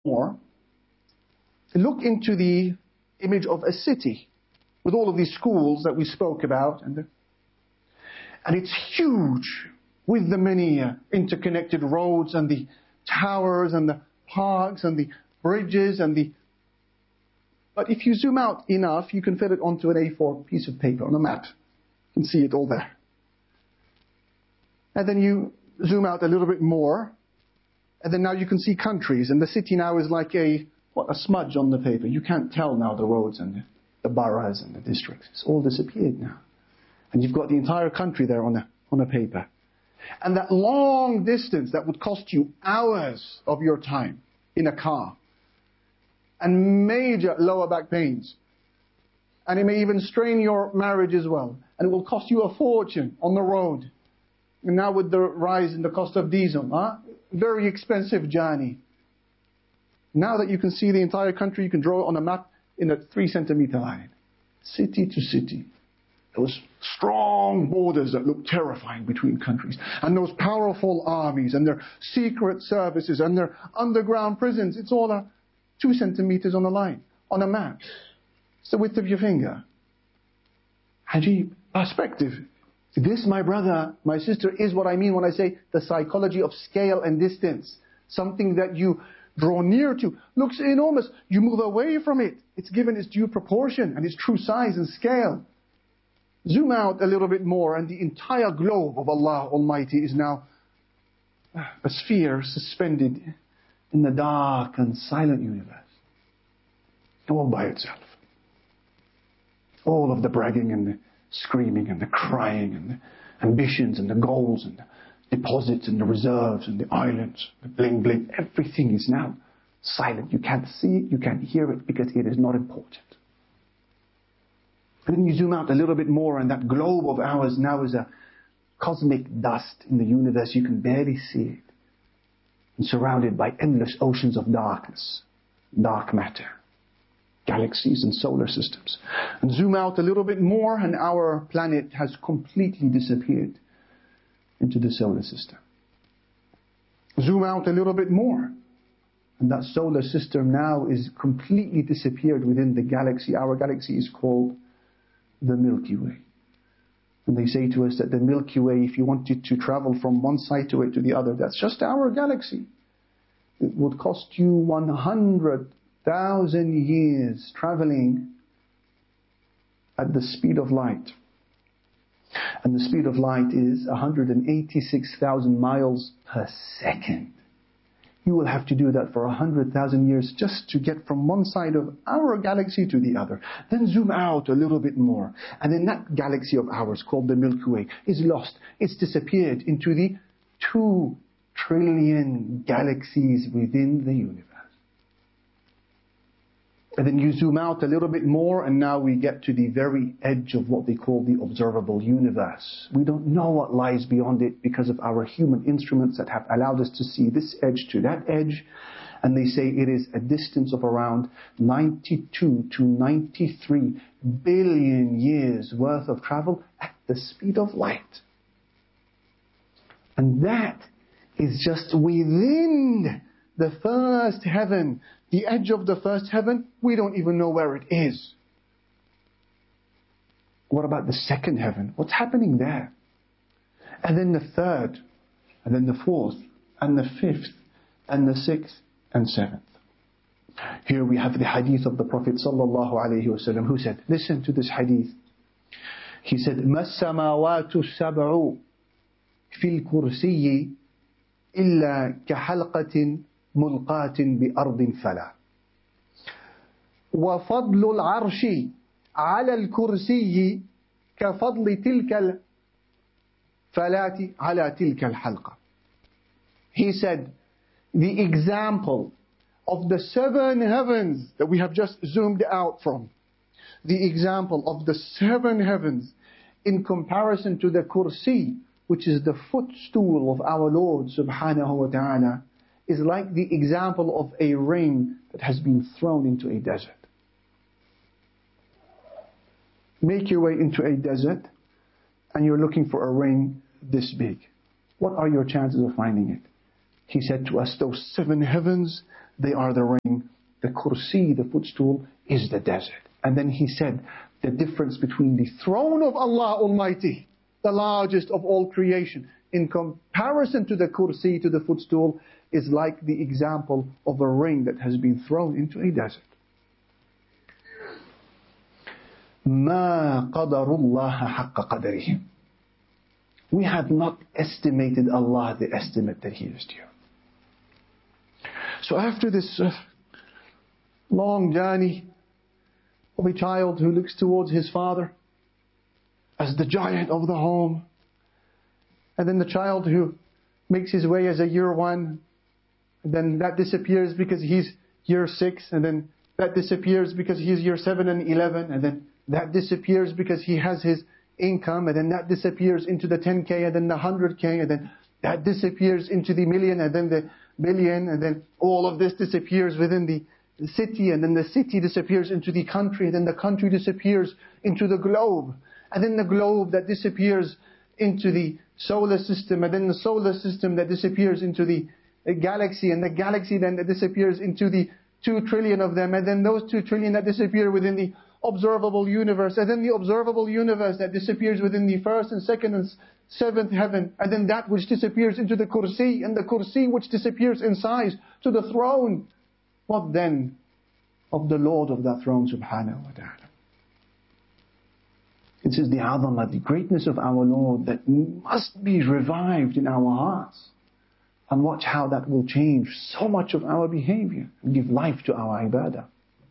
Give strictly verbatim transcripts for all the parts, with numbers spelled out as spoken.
more, look into the image of a city with all of these schools that we spoke about, and, the, and it's huge with the many uh, interconnected roads and the towers and the parks and the bridges and the... But if you zoom out enough, you can fit it onto an A four piece of paper on a map. You can see it all there. And then you zoom out a little bit more, and then now you can see countries, and the city now is like a what a smudge on the paper. You can't tell now the roads and the, the boroughs and the districts. It's all disappeared now. And you've got the entire country there on a, on a paper. And that long distance that would cost you hours of your time in a car, and major lower back pains, and it may even strain your marriage as well, and it will cost you a fortune on the road. And now with the rise in the cost of diesel, huh? Very expensive journey. Now that you can see the entire country, you can draw it on a map in a three centimeter line. City to city. Those strong borders that look terrifying between countries. And those powerful armies and their secret services and their underground prisons. It's all a two centimeters on a line, on a map. It's the width of your finger. Ajib. Perspective. This, my brother, my sister, is what I mean when I say the psychology of scale and distance. Something that you draw near to looks enormous. You move away from it. It's given its due proportion and its true size and scale. Zoom out a little bit more and the entire globe of Allah Almighty is now a sphere suspended in the dark and silent universe. All by itself. All of the bragging and the screaming and the crying and the ambitions and the goals and the deposits and the reserves and the islands, the bling bling, everything is now silent. You can't see it, you can't hear it because it is not important. And then you zoom out a little bit more and that globe of ours now is a cosmic dust in the universe. You can barely see it. And surrounded by endless oceans of darkness, dark matter, galaxies and solar systems. And zoom out a little bit more and our planet has completely disappeared into the solar system. Zoom out a little bit more and that solar system now is completely disappeared within the galaxy. Our galaxy is called the Milky Way. And they say to us that the Milky Way, if you wanted to travel from one side to it to the other, that's just our galaxy. It would cost you one hundred thousand years traveling at the speed of light. And the speed of light is one hundred eighty-six thousand miles per second. You will have to do that for one hundred thousand years just to get from one side of our galaxy to the other. Then zoom out a little bit more. And then that galaxy of ours called the Milky Way is lost. It's disappeared into the two trillion galaxies within the universe. And then you zoom out a little bit more and now we get to the very edge of what they call the observable universe. We don't know what lies beyond it because of our human instruments that have allowed us to see this edge to that edge. And they say it is a distance of around ninety-two to ninety-three billion years worth of travel at the speed of light. And that is just within the first heaven. The edge of the first heaven, we don't even know where it is. What about the second heaven? What's happening there? And then the third, and then the fourth, and the fifth, and the sixth, and seventh. Here we have the hadith of the Prophet sallallahu alaihi wasallam who said, listen to this hadith. He said, مَا السَّمَاوَاتُ السَّبْعُ فِي الْكُرْسِيِّ إِلَّا كَحَلْقَةٍ ملقاة بأرض فلا وفضل العرش على الكرسي كفضل تلك الفلاة على تلك الحلقة. He said, the example of the seven heavens that we have just zoomed out from, the example of the seven heavens in comparison to the kursi, which is the footstool of our Lord subhanahu wa ta'ala, is like the example of a ring that has been thrown into a desert. Make your way into a desert and you're looking for a ring this big. What are your chances of finding it? He said to us, those seven heavens, they are the ring. The kursi, the footstool, is the desert. And then he said, the difference between the throne of Allah Almighty, the largest of all creation, in comparison to the kursi, to the footstool, is like the example of a ring that has been thrown into a desert. مَا قَدَرُ اللَّهَ حَقَّ قَدَرِهِ. We have not estimated Allah the estimate that He is due. So after this uh, long journey of a child who looks towards his father as the giant of the home, and then the child who makes his way as a year one, and then that disappears because he's year six, and then that disappears because he's year seven and eleven, and then that disappears because he has his income, and then that disappears into the ten K, and then the one hundred K, and then that disappears into the million, and then the billion, and then all of this disappears within the the city, and then the city disappears into the country, and then the country disappears into the globe, and then the globe that disappears into the solar system, and then the solar system that disappears into the galaxy, and the galaxy then that disappears into the two trillion of them, and then those two trillion that disappear within the observable universe, and then the observable universe that disappears within the first and second and seventh heaven, and then that which disappears into the kursi, and the kursi which disappears in size to the throne. What then of the Lord of that throne, subhanahu wa ta'ala? It is the azamah, the greatness of our Lord that must be revived in our hearts. And watch how that will change so much of our behavior and give life to our ibadah.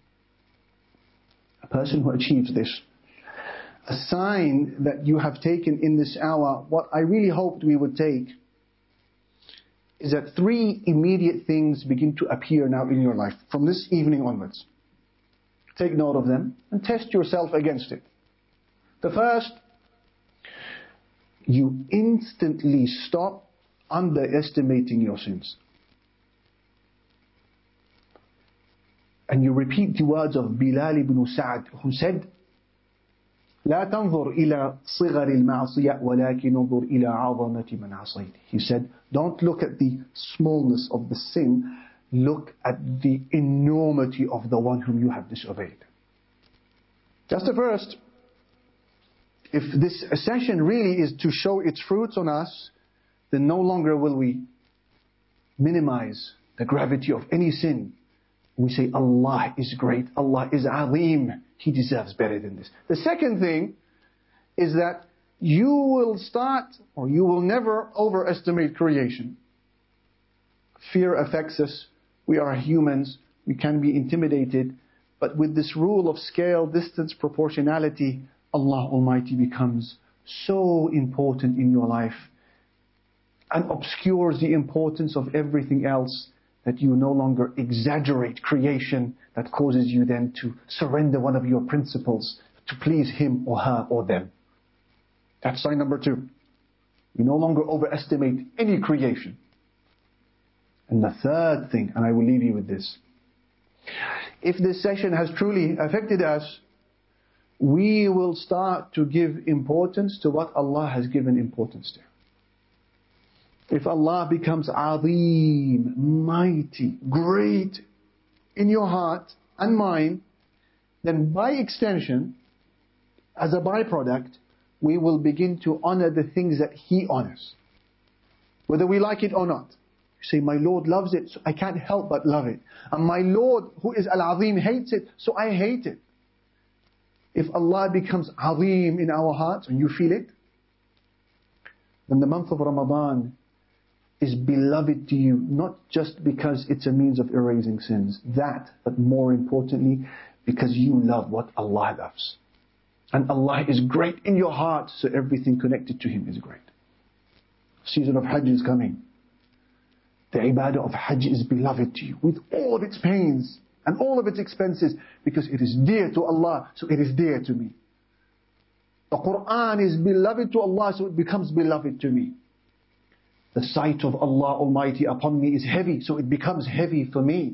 A person who achieves this, a sign that you have taken in this hour, what I really hoped we would take, is that three immediate things begin to appear now in your life from this evening onwards. Take note of them and test yourself against it. The first, you instantly stop underestimating your sins. And you repeat the words of Bilal ibn Sa'd, who said, لا تنظر إلى صغر المعصية ولكن انظر إلى عظمة من عصيت. He said, don't look at the smallness of the sin, look at the enormity of the one whom you have disobeyed. Just a first, if this session really is to show its fruits on us, then no longer will we minimize the gravity of any sin. We say, Allah is great, Allah is Azim, He deserves better than this. The second thing is that you will start, or you will never overestimate creation. Fear affects us. We are humans. We can be intimidated. But with this rule of scale, distance, proportionality, Allah Almighty becomes so important in your life and obscures the importance of everything else, that you no longer exaggerate creation that causes you then to surrender one of your principles to please him or her or them. That's sign number two. You no longer overestimate any creation. And the third thing, and I will leave you with this. If this session has truly affected us, we will start to give importance to what Allah has given importance to. If Allah becomes Azim, mighty, great in your heart and mind, then by extension, as a byproduct, we will begin to honor the things that He honors. Whether we like it or not. You say, my Lord loves it, so I can't help but love it. And my Lord, who is Al-Azim, hates it, so I hate it. If Allah becomes Azim in our hearts, and you feel it, then the month of Ramadan is beloved to you, not just because it's a means of erasing sins. That, but more importantly, because you love what Allah loves. And Allah is great in your heart, so everything connected to Him is great. Season of Hajj is coming. The ibadah of Hajj is beloved to you, with all of its pains and all of its expenses, because it is dear to Allah, so it is dear to me. The Quran is beloved to Allah, so it becomes beloved to me. The sight of Allah Almighty upon me is heavy, so it becomes heavy for me.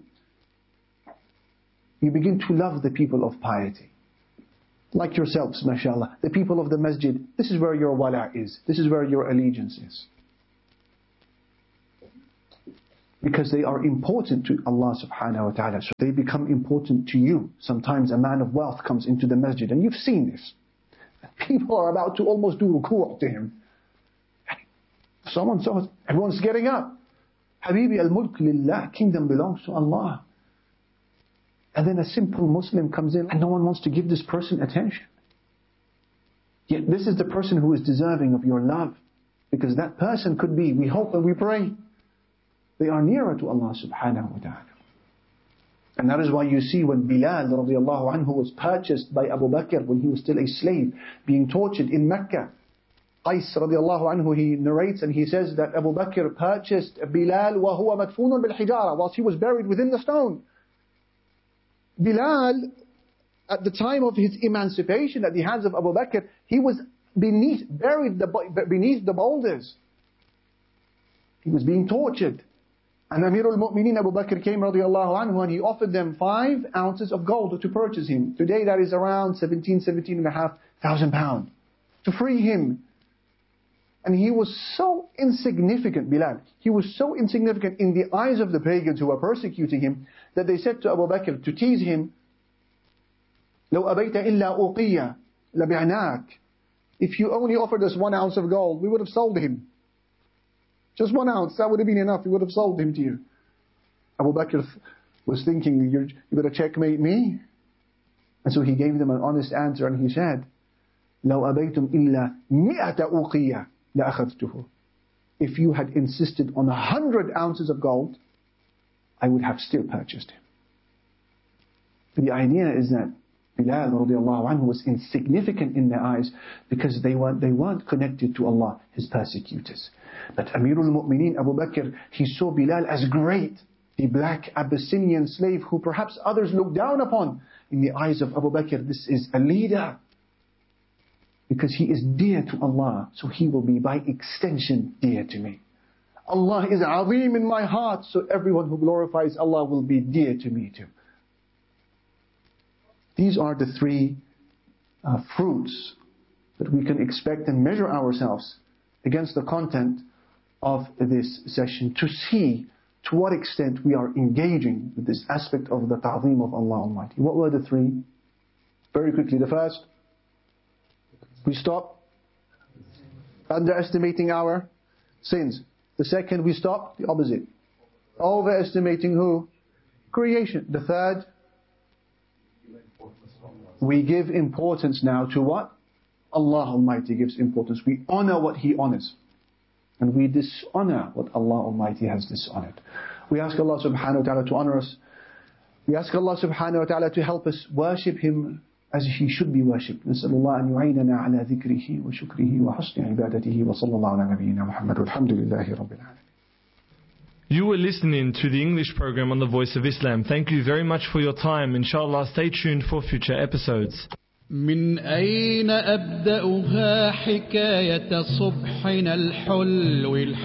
You begin to love the people of piety. Like yourselves, mashallah. The people of the masjid, this is where your wala is. This is where your allegiance is. Because they are important to Allah subhanahu wa ta'ala. So they become important to you. Sometimes a man of wealth comes into the masjid, and you've seen this. People are about to almost do ruku' to him. Someone, someone, everyone's getting up. Habibi al-mulk lillah, kingdom belongs to Allah. And then a simple Muslim comes in and no one wants to give this person attention. Yet this is the person who is deserving of your love. Because that person could be, we hope and we pray, they are nearer to Allah subhanahu wa ta'ala. And that is why you see when Bilal radiallahu anhu was purchased by Abu Bakr when he was still a slave, being tortured in Mecca. Qais radiallahu anhu, he narrates and he says that Abu Bakr purchased Bilal wa huwa madfunun bil hijara, whilst he was buried within the stone. Bilal, at the time of his emancipation at the hands of Abu Bakr, he was beneath, buried the, beneath the boulders. He was being tortured. And Amirul Mu'mineen Abu Bakr came radiallahu anhu and he offered them five ounces of gold to purchase him. Today that is around seventeen, seventeen and a half thousand pounds. To free him. And he was so insignificant, Bilal. He was so insignificant in the eyes of the pagans who were persecuting him that they said to Abu Bakr to tease him, لو أبيت إلا أوقية لبعناك. If you only offered us one ounce of gold, we would have sold him. Just one ounce, that would have been enough. We would have sold him to you. Abu Bakr was thinking, You're, you better checkmate me. And so he gave them an honest answer and he said, لو أبيتم إلا مئة أوقية لأخذته. If you had insisted on a hundred ounces of gold, I would have still purchased him. The idea is that Bilal radiallahu anhu was insignificant in their eyes because they weren't, they weren't connected to Allah, his persecutors. But Amirul Mu'mineen Abu Bakr, he saw Bilal as great, the black Abyssinian slave who perhaps others look down upon. In the eyes of Abu Bakr, this is a leader. Because he is dear to Allah, so he will be by extension dear to me. Allah is azim in my heart, so everyone who glorifies Allah will be dear to me too. These are the three uh, fruits that we can expect and measure ourselves against the content of this session to see to what extent we are engaging with this aspect of the ta'zeem of Allah Almighty. What were the three? Very quickly, the first, we stop underestimating our sins. The second, we stop the opposite, overestimating who? Creation. The third, we give importance now to what? Allah Almighty gives importance. We honor what He honors. And we dishonor what Allah Almighty has dishonored. We ask Allah subhanahu wa ta'ala to honor us. We ask Allah subhanahu wa ta'ala to help us worship Him as He should be worshipped. نسأل الله أن يعيننا على ذكره وشكره وحسن عبادته وصلى الله على نبينا محمد والحمد لله رب العالمين. You were listening to the English program on the Voice of Islam. Thank you very much for your time. Inshallah, stay tuned for future episodes. من أين أبدأها حكاية صبحنا الحلو